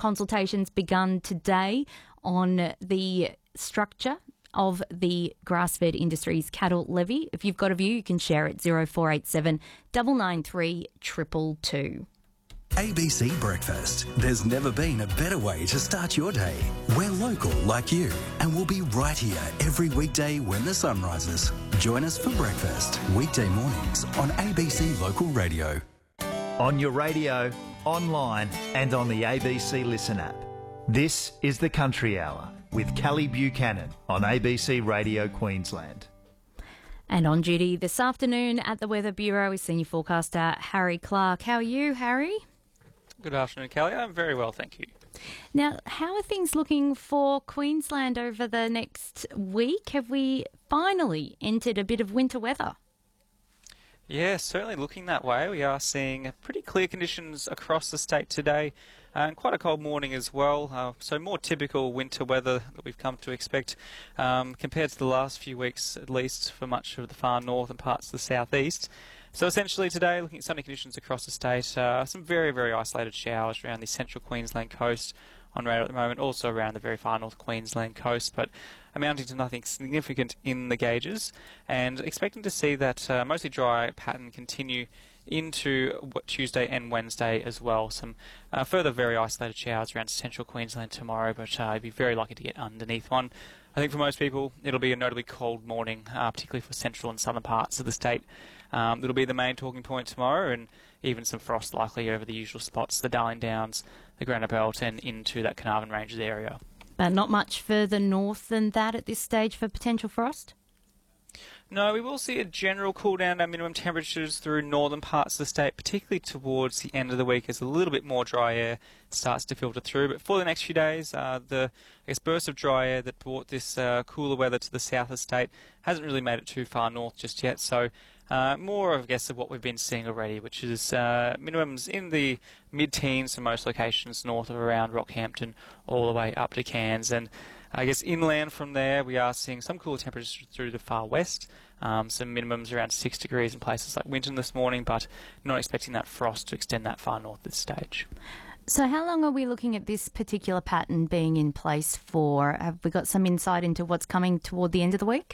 consultations begun today on the structure of the grass-fed industries cattle levy. If you've got a view, you can share it 0487 993 222. ABC Breakfast. There's never been a better way to start your day. We're local like you, and we'll be right here every weekday when the sun rises. Join us for breakfast, weekday mornings on ABC Local Radio. On your radio, online and on the ABC Listen app. This is the Country Hour with Kelly Buchanan on ABC Radio Queensland. And on duty this afternoon at the Weather Bureau is Senior Forecaster Harry Clark. How are you, Harry? Good afternoon, Kelly. I'm very well, thank you. Now, how are things looking for Queensland over the next week? Have we finally entered a bit of winter weather? Yeah, certainly looking that way. We are seeing pretty clear conditions across the state today and quite a cold morning as well. So more typical winter weather that we've come to expect compared to the last few weeks, at least for much of the far north and parts of the southeast. So essentially today, looking at sunny conditions across the state, some very, very isolated showers around the central Queensland coast on radar at the moment, also around the very far north Queensland coast, but amounting to nothing significant in the gauges, and expecting to see that mostly dry pattern continue into Tuesday and Wednesday as well. Some further very isolated showers around central Queensland tomorrow, but I'd be very lucky to get underneath one. I think for most people it'll be a notably cold morning, particularly for central and southern parts of the state. It'll be the main talking point tomorrow, and even some frost likely over the usual spots, the Darling Downs, the Granite Belt and into that Carnarvon Ranges area. But not much further north than that at this stage for potential frost? No, we will see a general cool down our minimum temperatures through northern parts of the state, particularly towards the end of the week as a little bit more dry air starts to filter through. But for the next few days, the burst of dry air that brought this cooler weather to the south of the state hasn't really made it too far north just yet. So more, I guess, of what we've been seeing already, which is minimums in the mid-teens for most locations north of around Rockhampton all the way up to Cairns. And I guess inland from there, we are seeing some cooler temperatures through the far west. Some minimums around 6 degrees in places like Winton this morning, but not expecting that frost to extend that far north at this stage. So how long are we looking at this particular pattern being in place for? Have we got some insight into what's coming toward the end of the week?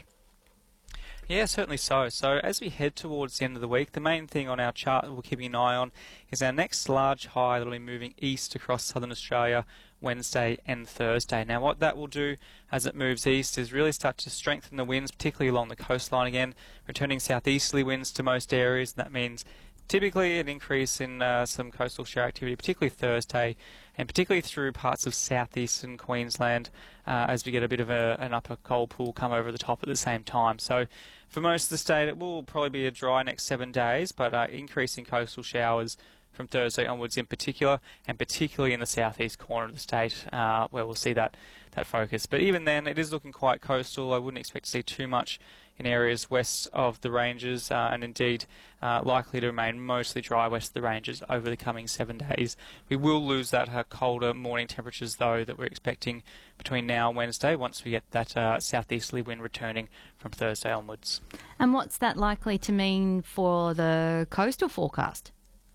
Yeah, certainly so. So as we head towards the end of the week, the main thing on our chart that we're keeping an eye on is our next large high that will be moving east across southern Australia Wednesday and Thursday. Now what that will do as it moves east is really start to strengthen the winds, particularly along the coastline again, returning southeasterly winds to most areas. And that means typically an increase in some coastal shower activity, particularly Thursday, and particularly through parts of southeastern Queensland as we get a bit of an upper cold pool come over the top at the same time. So for most of the state, it will probably be a dry next 7 days, but increasing coastal showers from Thursday onwards in particular, and particularly in the southeast corner of the state where we'll see that focus. But even then, it is looking quite coastal. I wouldn't expect to see too much in areas west of the ranges, and indeed likely to remain mostly dry west of the ranges over the coming 7 days. We will lose that colder morning temperatures, though, that we're expecting between now and Wednesday once we get that southeasterly wind returning from Thursday onwards. And what's that likely to mean for the coastal forecast?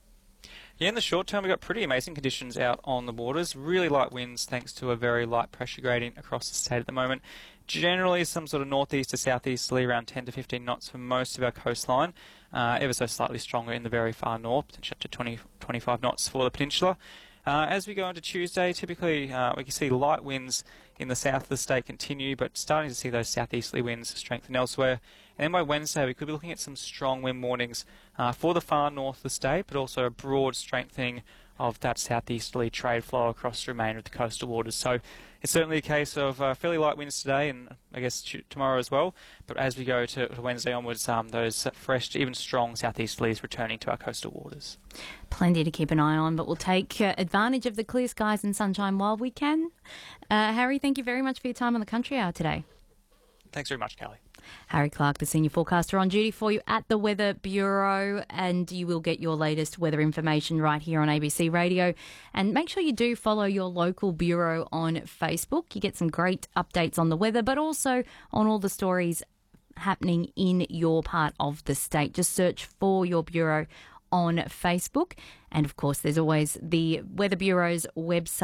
Yeah, in the short term, we've got pretty amazing conditions out on the waters. Really light winds thanks to a very light pressure gradient across the state at the moment. Generally, some sort of northeast to southeasterly, around 10 to 15 knots for most of our coastline. Ever so slightly stronger in the very far north, potentially up to 20, 25 knots for the peninsula. As we go into Tuesday, typically we can see light winds in the south of the state continue, but starting to see those southeasterly winds strengthen elsewhere. And then by Wednesday, we could be looking at some strong wind warnings for the far north of the state, but also a broad strengthening of that southeasterly trade flow across the remainder of the coastal waters. So it's certainly a case of fairly light winds today, and I guess tomorrow as well. But as we go to Wednesday onwards, those fresh to even strong southeasterlies returning to our coastal waters. Plenty to keep an eye on, but we'll take advantage of the clear skies and sunshine while we can. Harry, thank you very much for your time on the Country Hour today. Thanks very much, Kelly. Harry Clark, the senior forecaster on duty for you at the Weather Bureau, and you will get your latest weather information right here on ABC Radio. And make sure you do follow your local bureau on Facebook. You get some great updates on the weather, but also on all the stories happening in your part of the state. Just search for your bureau on Facebook. And of course, there's always the Weather Bureau's website.